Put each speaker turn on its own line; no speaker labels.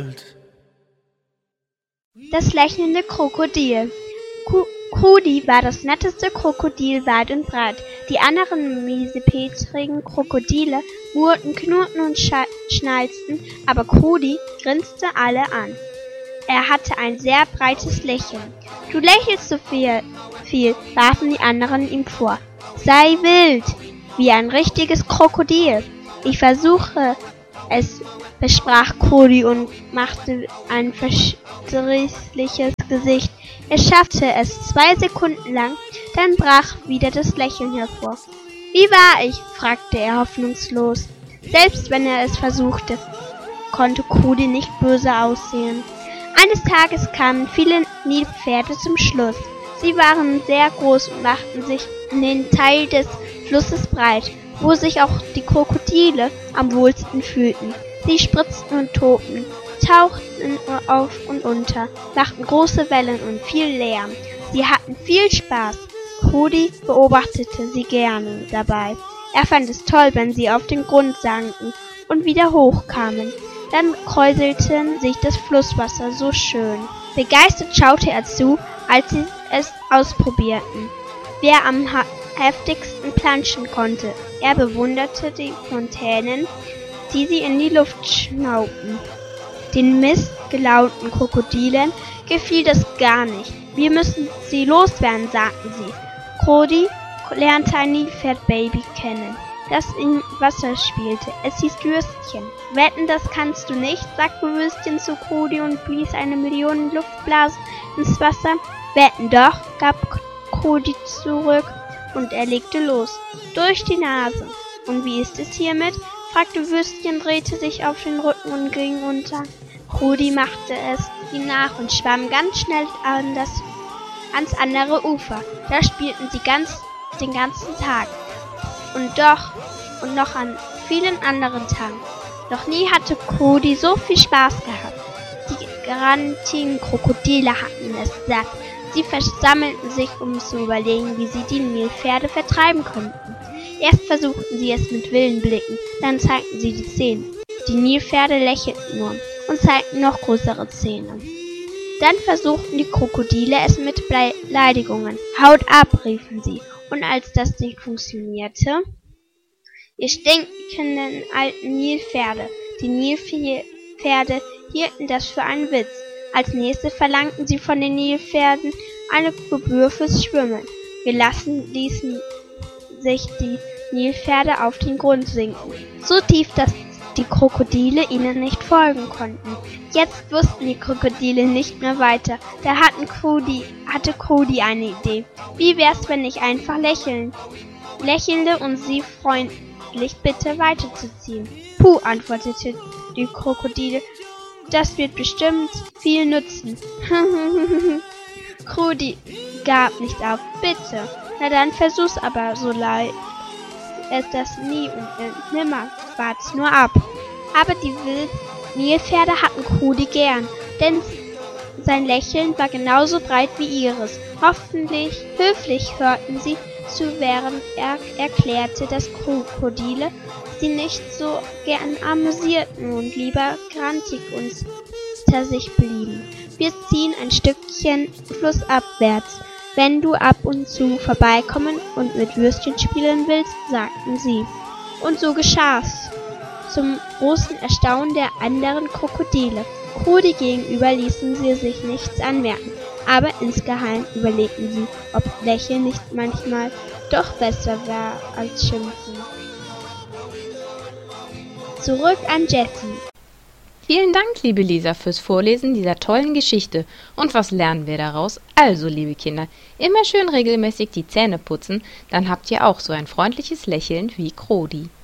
Das lächelnde Krokodil. Krudi war das netteste Krokodil weit und breit. Die anderen miesepetrigen Krokodile murrten, knurrten und schnalzten, aber Krudi grinste alle an. Er hatte ein sehr breites Lächeln. »Du lächelst so viel«, warfen die anderen ihm vor. »Sei wild, wie ein richtiges Krokodil.« »Ich versuche es«, versprach Krudi und machte ein verdrießliches Gesicht. Er schaffte es 2 Sekunden lang, dann brach wieder das Lächeln hervor. »Wie war ich?«, fragte er hoffnungslos. Selbst wenn er es versuchte, konnte Krudi nicht böse aussehen. Eines Tages kamen viele Nilpferde zum Schluss. Sie waren sehr groß und machten sich in den Teil des Flusses breit, wo sich auch die Krokodile am wohlsten fühlten. Sie spritzten und tobten, tauchten auf und unter, machten große Wellen und viel Lärm. Sie hatten viel Spaß. Krudi beobachtete sie gerne dabei. Er fand es toll, wenn sie auf den Grund sanken und wieder hochkamen. Dann kräuselte sich das Flusswasser so schön. Begeistert schaute er zu, als sie es ausprobierten, wer am heftigsten planschen konnte. Er bewunderte die Fontänen, die sie in die Luft schnaubten. Den missgelaunten Krokodilen gefiel das gar nicht. »Wir müssen sie loswerden«, sagten sie. Krudi lernte ein Nilpferdbaby kennen, das im Wasser spielte. Es hieß Würstchen. »Wetten, das kannst du nicht«, sagte Würstchen zu Krudi und blies eine Million Luftblasen ins Wasser. »Wetten doch«, gab Krudi zurück, und er legte los. Durch die Nase. »Und wie ist es hiermit?«, fragte Würstchen, drehte sich auf den Rücken und ging unter. Krudi machte es ihm nach und schwamm ganz schnell ans andere Ufer. Da spielten sie den ganzen Tag. Und noch an vielen anderen Tagen. Noch nie hatte Krudi so viel Spaß gehabt. Die grantigen Krokodile hatten es satt. Sie versammelten sich, um zu überlegen, wie sie die Nilpferde vertreiben könnten. Erst versuchten sie es mit wilden Blicken, dann zeigten sie die Zähne. Die Nilpferde lächelten nur und zeigten noch größere Zähne. Dann versuchten die Krokodile es mit Beleidigungen. »Haut ab«, riefen sie, und als das nicht funktionierte: »Ihr stinkenden alten Nilpferde!« Die Nilpferde hielten das für einen Witz. Als nächstes verlangten sie von den Nilpferden eine Gebühr fürs Schwimmen. Gelassen ließen sich die Nilpferde auf den Grund sinken, so tief, dass die Krokodile ihnen nicht folgen konnten. Jetzt wussten die Krokodile nicht mehr weiter. Da hatte Krudi eine Idee. Wie wär's, wenn ich einfach lächelnde und sie freundlich bitte weiterzuziehen? »Puh«, antwortete die Krokodile, »das wird bestimmt viel nützen.« Krudi gab nicht auf. »Bitte.« »Na dann versuch's, aber so leid es das nie und nimmer. Wart's nur ab.« Aber die Nilpferde hatten Krudi gern, denn sein Lächeln war genauso breit wie ihres. Höflich hörten sie zu, während er erklärte, dass Krokodile sie nicht so gern amüsierten und lieber grantig unter sich blieben. »Wir ziehen ein Stückchen flussabwärts, wenn du ab und zu vorbeikommen und mit Würstchen spielen willst«, sagten sie. Und so geschah's, zum großen Erstaunen der anderen Krokodile. Krudi gegenüber ließen sie sich nichts anmerken, aber insgeheim überlegten sie, ob Lächeln nicht manchmal doch besser war als Schimpfen. Zurück an Jessie.
Vielen Dank, liebe Lisa, fürs Vorlesen dieser tollen Geschichte. Und was lernen wir daraus? Also, liebe Kinder, immer schön regelmäßig die Zähne putzen, dann habt ihr auch so ein freundliches Lächeln wie Krudi.